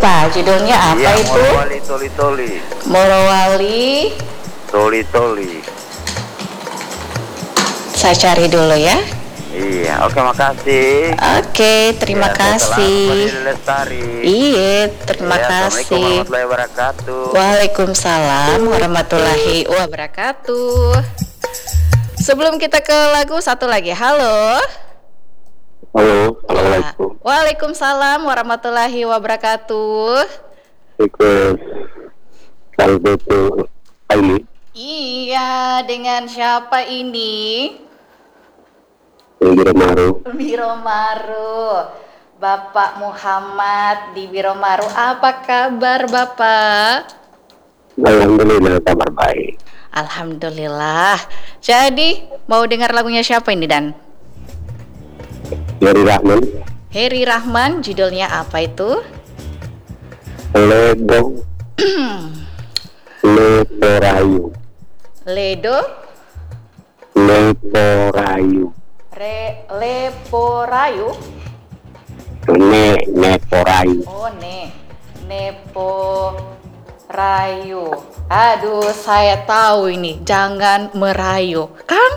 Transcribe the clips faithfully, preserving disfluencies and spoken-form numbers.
lupa judulnya apa Iya, itu? Morowali Toli Toli. Morowali Toli Toli. Saya cari dulu ya. Iya, oke makasih. Oke, terima Ya, kasih. Lestari. Iya, terima Ya, Assalamualaikum kasih. warahmatullahi wabarakatuh. Waalaikumsalam warahmatullahi wabarakatuh. Sebelum kita ke lagu satu lagi, halo. Halo, assalamualaikum. Waalaikumsalam warahmatullahi wabarakatuh. Ikut Salbeto Aili. Iya, dengan siapa ini? Biromaru. Biromaru. Bapak Muhammad di Biromaru. Apa kabar Bapak? Alhamdulillah kabar baik. Alhamdulillah. Jadi mau dengar lagunya siapa ini Dan? Heri Rahman. Heri Rahman. Judulnya apa itu? Ledo. Leporayu. Ledo. Leporayu. Re Leporayu. Ne Neporayu. Oh ne Nepo Rayu. Aduh, saya tahu ini. Jangan merayu, kan?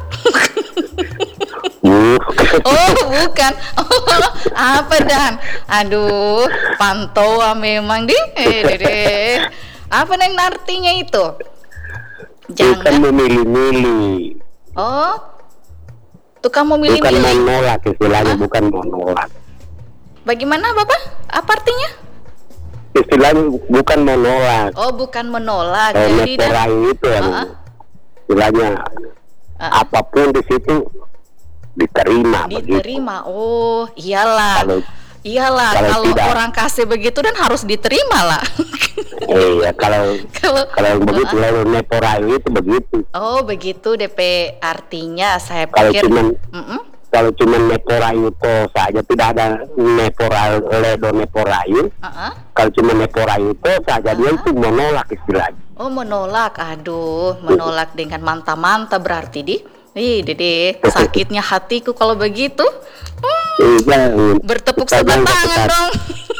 Oh, bukan. Oh, apa Dan? Aduh, pantoa memang di. Eh, deh. Apa yang artinya itu? Bukan Jangan. memilih-milih. Oh, tukang Bukan memilih-milih. menolak istilahnya, Hah? bukan menolak. Bagaimana Bapak? Apa artinya? Istilahnya bukan menolak. Oh, bukan menolak. Kalau Jadi Dan. Neporayu itu yang Uh-uh. istilahnya Uh-uh. apapun di situ diterima, begitu. Diterima. Oh, iyalah. Kalau Iyalah, kalau kalau tidak- orang kasih begitu dan harus diterima lah. iya kalau Kalau kalau yang begitu uh-uh. lalu Neporayu itu begitu. Oh, begitu D P artinya. Saya Kalau pikir cuman Mm-mm. kalau cuman Neporayu to saja, tidak ada Neporayu Ledo Neporayu. Uh-uh. Kalau cuma Neporayu to saja, dia Uh-huh. itu menolak istilahnya. Oh, menolak. Aduh, menolak dengan manta-manta berarti di. Ih, Dede, sakitnya hatiku kalau begitu. Hmm, Iya, bertepuk kita sebelah jangan tangan ketat- dong.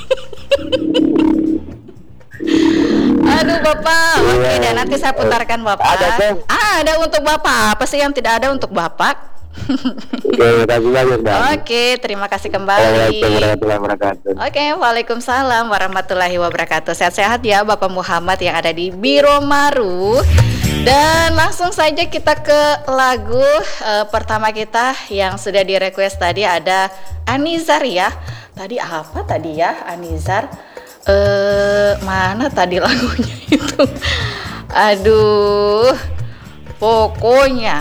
Aduh Bapak, oke Iya. dan nanti saya putarkan Bapak. Ada, Bang. Ah, ada untuk Bapak. Apa sih yang tidak ada untuk Bapak? Terima kasih banyak, Bang. Oke, terima kasih kembali. Assalamualaikum warahmatullahi wabarakatuh. Oke, waalaikumsalam warahmatullahi wabarakatuh. Sehat-sehat ya Bapak Muhammad yang ada di Biromaru. Dan langsung saja kita ke lagu eh, pertama kita yang sudah di request tadi ada Anizar ya. Tadi apa tadi ya Anizar? Eh mana tadi lagunya itu? Aduh, pokoknya.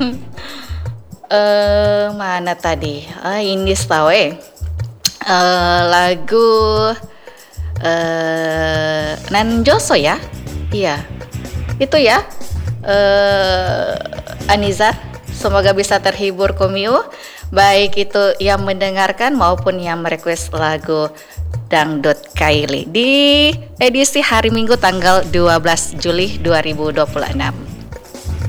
Eh mana tadi? Ah ini tahu eh. Eh, lagu eh Nanjoso ya? Iya. Itu ya. Eh Anizar, semoga bisa terhibur Komio, baik itu yang mendengarkan maupun yang merequest lagu Dangdut Kaili di edisi hari Minggu tanggal dua belas Juli dua ribu dua puluh enam.